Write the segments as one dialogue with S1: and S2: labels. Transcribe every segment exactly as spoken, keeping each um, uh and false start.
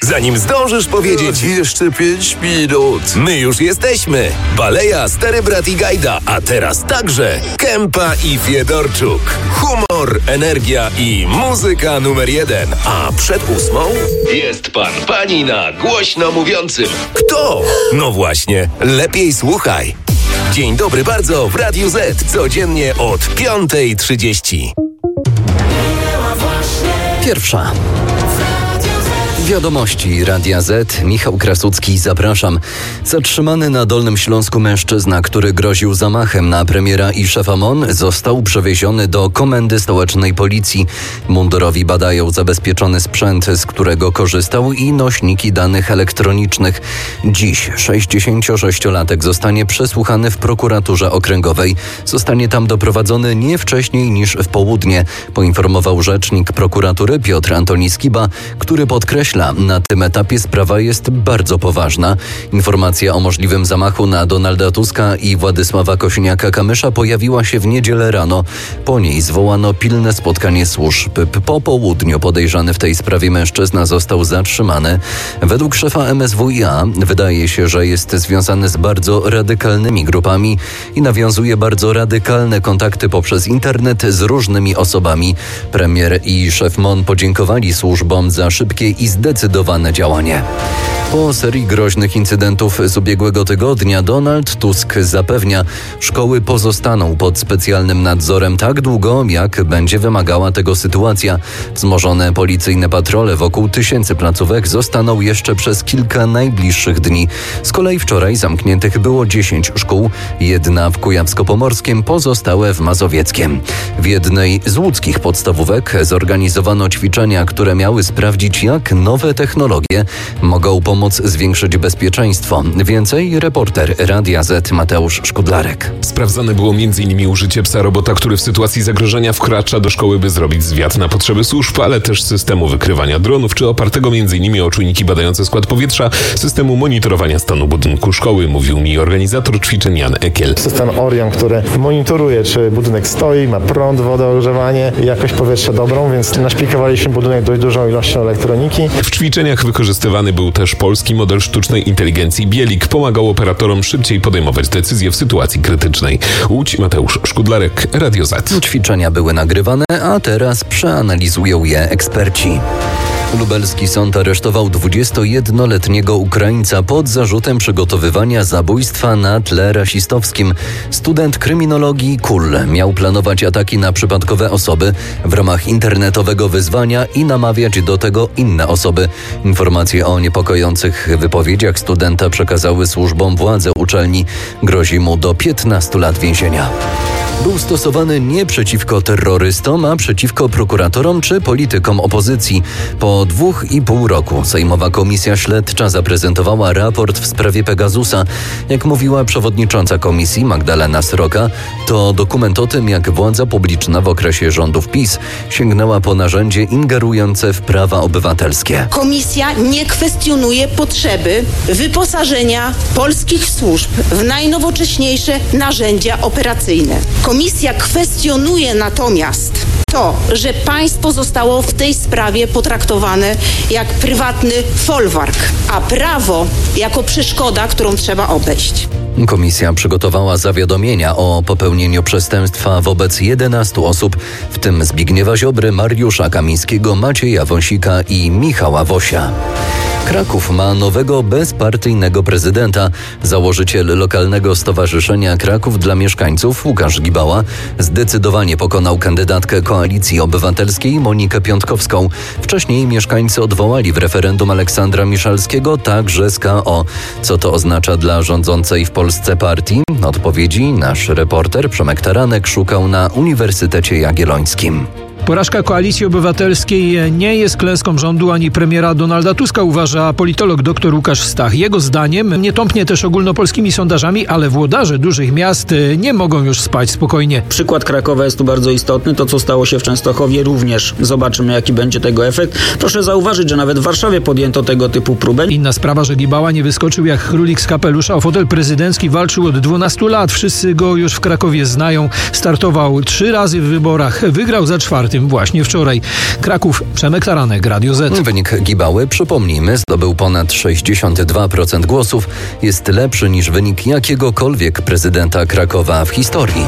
S1: zanim zdążysz powiedzieć
S2: Jeszcze pięć minut.
S1: my już jesteśmy. Baleja, Stary Brat i Gajda, a teraz także Kępa i Fiedorczuk. Humor, energia i muzyka numer jeden. A przed ósmą jest pan, pani na głośno mówiącym. Kto? No właśnie, lepiej słuchaj. Dzień dobry bardzo w Radiu Z, codziennie od piątej trzydzieści.
S3: Pierwsza. Wiadomości Radia Z. Michał Krasucki, zapraszam. Zatrzymany na Dolnym Śląsku mężczyzna, który groził zamachem na premiera i szefa M O N, został przewieziony do Komendy Stołecznej Policji. Mundurowi badają zabezpieczony sprzęt, z którego korzystał, i nośniki danych elektronicznych. Dziś sześćdziesięciosześciolatek zostanie przesłuchany w prokuraturze okręgowej. Zostanie tam doprowadzony nie wcześniej niż w południe, poinformował rzecznik prokuratury Piotr Antoni Skiba, który podkreśla, na tym etapie sprawa jest bardzo poważna. Informacja o możliwym zamachu na Donalda Tuska i Władysława Kosiniaka-Kamysza pojawiła się w niedzielę rano. Po niej zwołano pilne spotkanie służb. Po południu podejrzany w tej sprawie mężczyzna został zatrzymany. Według szefa M S W i A wydaje się, że jest związany z bardzo radykalnymi grupami i nawiązuje bardzo radykalne kontakty poprzez internet z różnymi osobami. Premier i szef M O N podziękowali służbom za szybkie i zdecydowane działanie. Po serii groźnych incydentów z ubiegłego tygodnia Donald Tusk zapewnia, szkoły pozostaną pod specjalnym nadzorem tak długo, jak będzie wymagała tego sytuacja. Wzmożone policyjne patrole wokół tysięcy placówek zostaną jeszcze przez kilka najbliższych dni. Z kolei wczoraj zamkniętych było dziesięć szkół, jedna w Kujawsko-Pomorskiem, pozostałe w Mazowieckiem. W jednej z łódzkich podstawówek zorganizowano ćwiczenia, które miały sprawdzić, jak nowe technologie mogą pomóc zwiększyć bezpieczeństwo. Więcej reporter Radia Z Mateusz Szkudlarek.
S4: Sprawdzane było między innymi użycie psa robota, który w sytuacji zagrożenia wkracza do szkoły, by zrobić zwiat na potrzeby służb, ale też systemu wykrywania dronów, czy opartego między innymi o czujniki badające skład powietrza, systemu monitorowania stanu budynku szkoły, mówił mi organizator ćwiczeń Jan Ekiel.
S5: System Orion, który monitoruje, czy budynek stoi, ma prąd, wodę, ogrzewanie i jakość powietrza dobrą, więc naszpikowaliśmy budynek dość dużą ilością elektroniki.
S4: W ćwiczeniach wykorzystywany był też polski model sztucznej inteligencji Bielik. Pomagał operatorom szybciej podejmować decyzje w sytuacji krytycznej. Łódź, Mateusz Szkudlarek, Radio Z.
S3: Ćwiczenia były nagrywane, a teraz przeanalizują je eksperci. Lubelski sąd aresztował dwudziestojednoletniego Ukraińca pod zarzutem przygotowywania zabójstwa na tle rasistowskim. Student kryminologii Kul miał planować ataki na przypadkowe osoby w ramach internetowego wyzwania i namawiać do tego inne osoby. Informacje o niepokojących wypowiedziach studenta przekazały służbom władze uczelni. Grozi mu do piętnastu lat więzienia. Był stosowany nie przeciwko terrorystom, a przeciwko prokuratorom czy politykom opozycji. Po dwóch i pół roku Sejmowa Komisja Śledcza zaprezentowała raport w sprawie Pegasusa. Jak mówiła przewodnicząca komisji Magdalena Sroka, to dokument o tym, jak władza publiczna w okresie rządów PiS sięgnęła po narzędzie ingerujące w prawa obywatelskie.
S6: Komisja nie kwestionuje potrzeby wyposażenia polskich służb w najnowocześniejsze narzędzia operacyjne. Komisja kwestionuje natomiast to, że państwo zostało w tej sprawie potraktowane jak prywatny folwark, a prawo jako przeszkoda, którą trzeba obejść.
S3: Komisja przygotowała zawiadomienia o popełnieniu przestępstwa wobec jedenastu osób, w tym Zbigniewa Ziobry, Mariusza Kamińskiego, Macieja Wąsika i Michała Wosia. Kraków ma nowego bezpartyjnego prezydenta. Założyciel lokalnego stowarzyszenia Kraków dla Mieszkańców, Łukasz Gibała, zdecydowanie pokonał kandydatkę Koalicji Obywatelskiej Monikę Piątkowską. Wcześniej mieszkańcy odwołali w referendum Aleksandra Miszalskiego, także z K O. Co to oznacza dla rządzącej w Polsce partii? Odpowiedzi nasz reporter Przemek Taranek szukał na Uniwersytecie Jagiellońskim.
S7: Porażka Koalicji Obywatelskiej nie jest klęską rządu ani premiera Donalda Tuska, uważa politolog dr Łukasz Stach. Jego zdaniem nie tąpnie też ogólnopolskimi sondażami, ale włodarze dużych miast nie mogą już spać spokojnie.
S8: Przykład Krakowa jest tu bardzo istotny. To, co stało się w Częstochowie, również. Zobaczymy, jaki będzie tego efekt. Proszę zauważyć, że nawet w Warszawie podjęto tego typu próbę.
S7: Inna sprawa, że Gibała nie wyskoczył jak królik z kapelusza. O fotel prezydencki walczył od dwunastu lat. Wszyscy go już w Krakowie znają. Startował trzy razy w wyborach. Wygrał za czwarty. tym właśnie wczoraj. Kraków, Przemek Taranek, Radio Z.
S3: Wynik Gibały, przypomnijmy, zdobył ponad sześćdziesiąt dwa procent głosów. Jest lepszy niż wynik jakiegokolwiek prezydenta Krakowa w historii.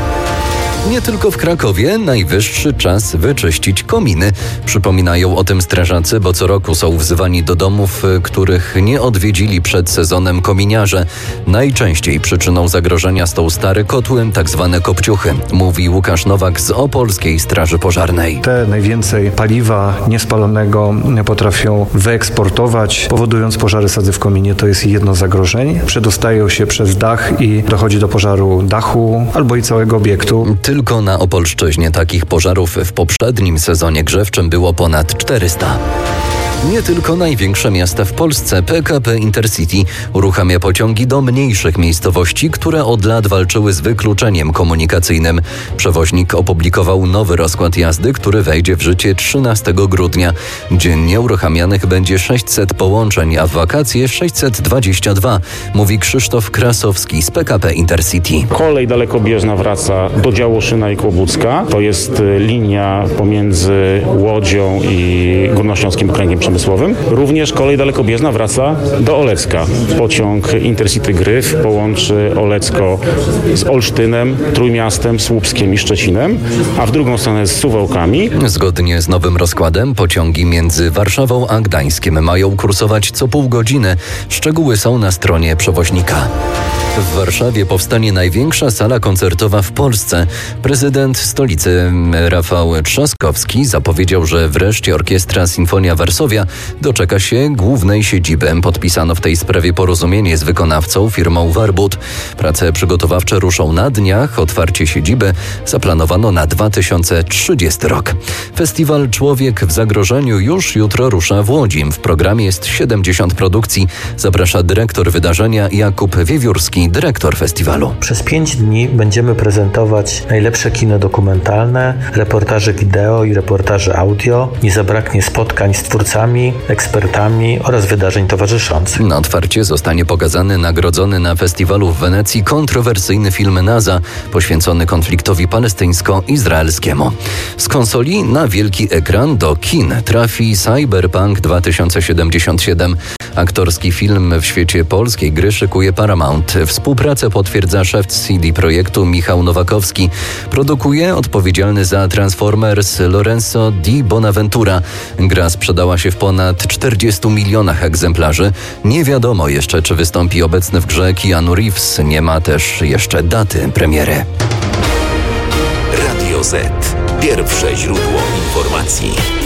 S3: Nie tylko w Krakowie najwyższy czas wyczyścić kominy. Przypominają o tym strażacy, bo co roku są wzywani do domów, których nie odwiedzili przed sezonem kominiarze. Najczęściej przyczyną zagrożenia są stare kotły, tak zwane kopciuchy, mówi Łukasz Nowak z Opolskiej Straży Pożarnej.
S9: Te najwięcej paliwa niespalonego potrafią wyeksportować, powodując pożary sadzy w kominie. To jest jedno z zagrożeń. Przedostają się przez dach i dochodzi do pożaru dachu albo i całego obiektu.
S3: Tylko na Opolszczyźnie takich pożarów w poprzednim sezonie grzewczym było ponad czterysta. Nie tylko największe miasta w Polsce. P K P Intercity uruchamia pociągi do mniejszych miejscowości, które od lat walczyły z wykluczeniem komunikacyjnym. Przewoźnik opublikował nowy rozkład jazdy, który wejdzie w życie trzynastego grudnia. Dziennie uruchamianych będzie sześćset połączeń, a w wakacje sześćset dwadzieścia dwa, mówi Krzysztof Krasowski z P K P Intercity.
S10: Kolej dalekobieżna wraca do Działoszyna i Kłobucka. To jest linia pomiędzy Łodzią i Górnośląskim Okręgiem Przemysłowym. Również kolej dalekobieżna wraca do Olecka. Pociąg Intercity Gryf połączy Olecko z Olsztynem, Trójmiastem, Słupskiem i Szczecinem, a w drugą stronę z Suwałkami.
S3: Zgodnie z nowym rozkładem pociągi między Warszawą a Gdańskiem mają kursować co pół godziny. Szczegóły są na stronie przewoźnika. W Warszawie powstanie największa sala koncertowa w Polsce. Prezydent stolicy Rafał Trzaskowski zapowiedział, że wreszcie Orkiestra Sinfonia Varsovia doczeka się głównej siedziby. Podpisano w tej sprawie porozumienie z wykonawcą, firmą Warbut. Prace przygotowawcze ruszą na dniach. Otwarcie siedziby zaplanowano na dwa tysiące trzydziesty rok. Festiwal Człowiek w zagrożeniu już jutro rusza w Łodzi. W programie jest siedemdziesiąt produkcji. Zaprasza dyrektor wydarzenia Jakub Wiewiórski, dyrektor festiwalu.
S11: Przez pięć dni będziemy prezentować najlepsze kino dokumentalne, reportaże wideo i reportaże audio. Nie zabraknie spotkań z twórcami, ekspertami oraz wydarzeń towarzyszących.
S3: Na otwarcie zostanie pokazany nagrodzony na festiwalu w Wenecji kontrowersyjny film NASA poświęcony konfliktowi palestyńsko-izraelskiemu. Z konsoli na wielki ekran do kin trafi Cyberpunk dwa tysiące siedemdziesiąt siedem. Aktorski film w świecie polskiej gry szykuje Paramount. Współpracę potwierdza szef C D Projektu Michał Nowakowski. Produkuje odpowiedzialny za Transformers Lorenzo Di Bonaventura. Gra sprzedała się w ponad czterdziestu milionach egzemplarzy. Nie wiadomo jeszcze, czy wystąpi obecny w grze Keanu Reeves. Nie ma też jeszcze daty premiery.
S1: Radio Z. Pierwsze źródło informacji.